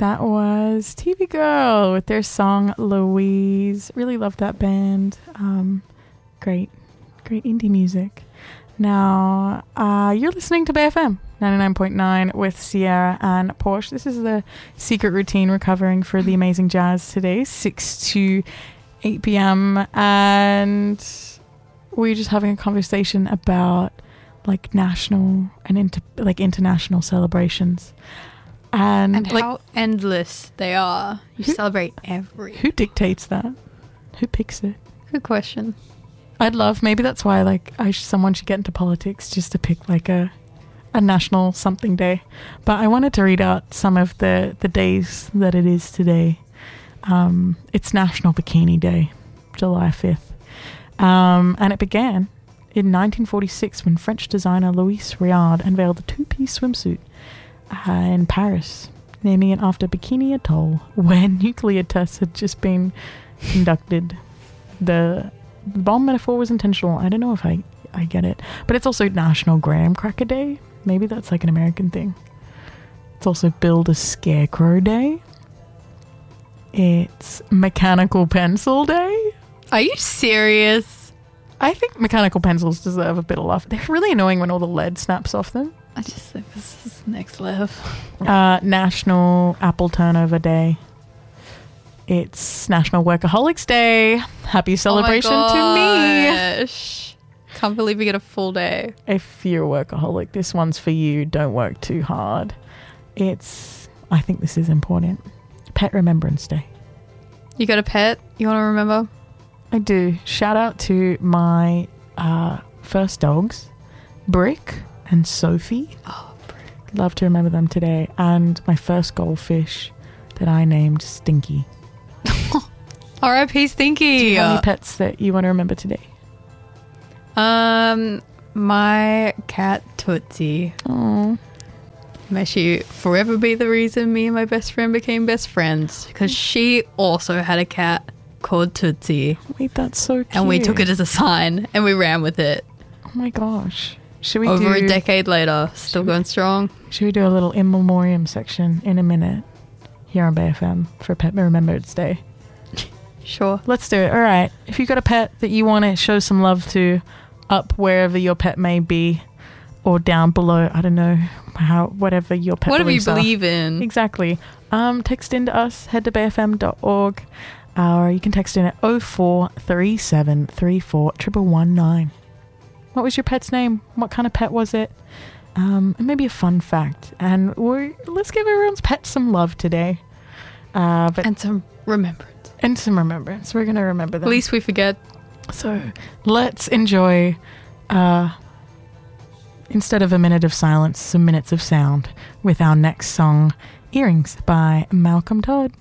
That was TV Girl with their song Louise. Really love that band. Great indie music. Now, you're listening to BFM 99.9 with Sierra and Porsche. This is the Secret Routine recovering for the Amazing Jazz today, 6 to 8 p.m. And we're just having a conversation about like national and international celebrations. And like, how endless they are. You celebrate every. Who dictates that? Who picks it? Good question. I'd love, maybe that's why like someone should get into politics, just to pick like a national something day. But I wanted to read out some of the days that it is today. It's National Bikini Day, July 5th. And it began in 1946 when French designer Louis Réard unveiled a two-piece swimsuit in Paris, naming it after Bikini Atoll, where nuclear tests had just been conducted. The bomb metaphor was intentional. I don't know if I get it. But it's also National Graham Cracker Day. Maybe that's like an American thing. It's also Build a Scarecrow Day. It's Mechanical Pencil Day. Are you serious? I think mechanical pencils deserve a bit of love. They're really annoying when all the lead snaps off them. I just think this is next level. National Apple Turnover Day. It's National Workaholics Day. Happy celebration to me. Can't believe we get a full day. If you're a workaholic, this one's for you. Don't work too hard. I think this is important. Pet Remembrance Day. You got a pet you want to remember? I do. Shout out to my first dogs, Brick and Sophie. Oh, Brick. Love to remember them today. And my first goldfish that I named Stinky. R.I.P. Stinky. Do you have any pets that you want to remember today? My cat Tootsie. Oh. May she forever be the reason me and my best friend became best friends, because she also had a cat called Tootsie. Wait, that's so cute. And we took it as a sign and we ran with it. Oh my gosh. Should we Over a decade later, still going strong. Should we do a little in memoriam section in a minute here on BFM for Pet Remembrance Day? Sure. Let's do it. All right. If you've got a pet that you want to show some love to, up wherever your pet may be, or down below, I don't know, whatever your pet whatever you beliefs are. believe in. Exactly. Text in to us, head to bfm.org, or you can text in at 0437341119. What was your pet's name? What kind of pet was it? And maybe a fun fact. And let's give everyone's pet some love today. And some remembrance. And some remembrance. We're going to remember them. At least we forget. So let's enjoy, instead of a minute of silence, some minutes of sound with our next song, Earrings by Malcolm Todd.